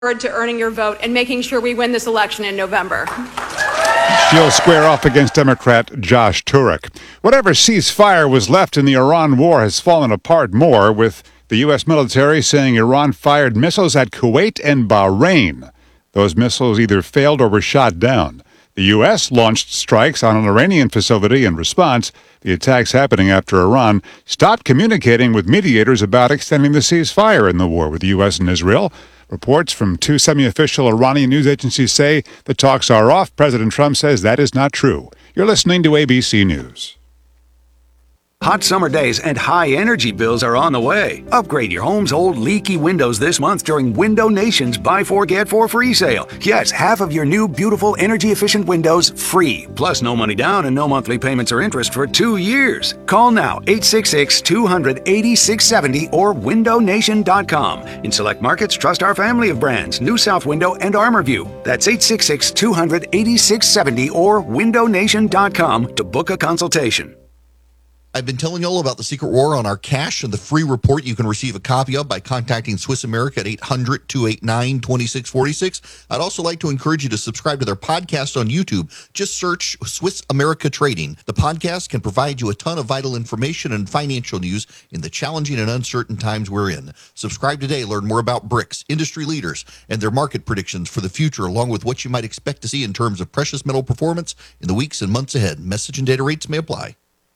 to earning your vote and making sure we win this election in November. She'll square off against Democrat Josh Turek. Whatever ceasefire was left in the Iran war has fallen apart more, with the U.S. military saying Iran fired missiles at Kuwait and Bahrain. Those missiles either failed or were shot down. The U.S. launched strikes on an Iranian facility in response. The attacks happening after Iran stopped communicating with mediators about extending the ceasefire in the war with the U.S. and Israel. Reports from two semi-official Iranian news agencies say the talks are off. President Trump says that is not true. You're listening to ABC News. Hot summer days and high energy bills are on the way. Upgrade your home's old leaky windows this month during Window Nation's Buy 4 Get 4 free sale. Yes, half of your new beautiful energy efficient windows free. Plus no money down and no monthly payments or interest for 2 years. Call now 866-200-8670 or windownation.com. In select markets, trust our family of brands, New South Window and ArmorView. That's 866-200-8670 or windownation.com to book a consultation. I've been telling you all about the Secret War on our cash and the free report you can receive a copy of by contacting Swiss America at 800-289-2646. I'd also like to encourage you to subscribe to their podcast on YouTube. Just search Swiss America Trading. The podcast can provide you a ton of vital information and financial news in the challenging and uncertain times we're in. Subscribe today. Learn more about BRICS, industry leaders, and their market predictions for the future, along with what you might expect to see in terms of precious metal performance in the weeks and months ahead. Message and data rates may apply.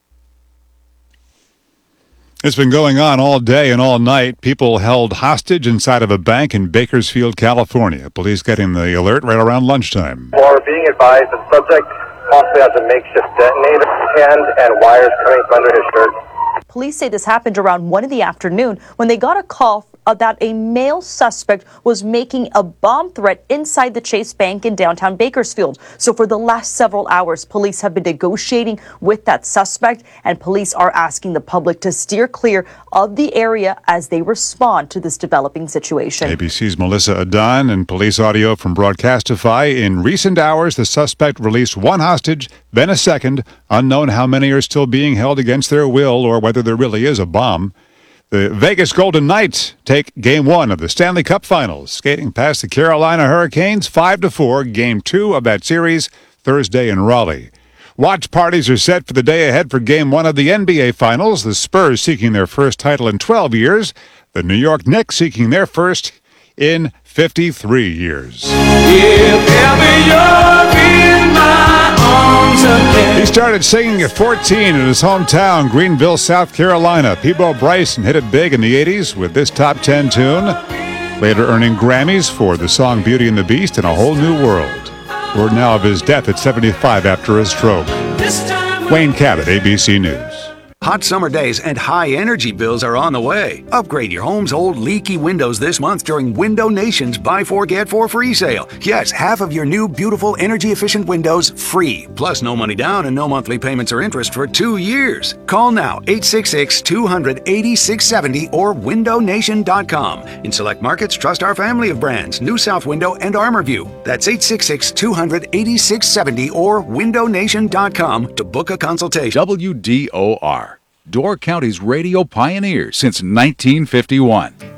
It's been going on all day and all night. People held hostage inside of a bank in Bakersfield, California. Police getting the alert right around lunchtime. We're being advised the subject possibly has a makeshift detonator and wires coming from under his shirt. Police say this happened around 1 in the afternoon when they got a call that a male suspect was making a bomb threat inside the Chase Bank in downtown Bakersfield. So for the last several hours, police have been negotiating with that suspect, and police are asking the public to steer clear of the area as they respond to this developing situation. ABC's Melissa Adon and police audio from Broadcastify. In recent hours, the suspect released one hostage, then a second. Unknown how many are still being held against their will or whether there really is a bomb. The Vegas Golden Knights take Game 1 of the Stanley Cup Finals, skating past the Carolina Hurricanes 5-4, Game 2 of that series Thursday in Raleigh. Watch parties are set for the day ahead for Game 1 of the NBA Finals, the Spurs seeking their first title in 12 years, the New York Knicks seeking their first in 53 years. If ever you're in my arms again. He started singing at 14 in his hometown, Greenville, South Carolina. Peabo Bryson hit it big in the 80s with this top 10 tune, later earning Grammys for the song Beauty and the Beast and A Whole New World. Word now of his death at 75 after a stroke. Wayne Cabot, ABC News. Hot summer days and high energy bills are on the way. Upgrade your home's old leaky windows this month during Window Nation's Buy 4 Get 4 free sale. Yes, half of your new beautiful energy efficient windows free. Plus no money down and no monthly payments or interest for 2 years. Call now 866-200-8670 or windownation.com. In select markets, trust our family of brands, New South Window and ArmorView. That's 866-200-8670 or windownation.com to book a consultation. WDOR. Door County's radio pioneer since 1951.